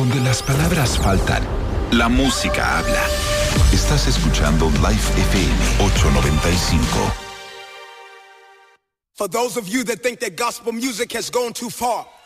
Donde las palabras faltan, la música habla. Estás escuchando Life FM 895. For those of you that think that gospel music has gone too far,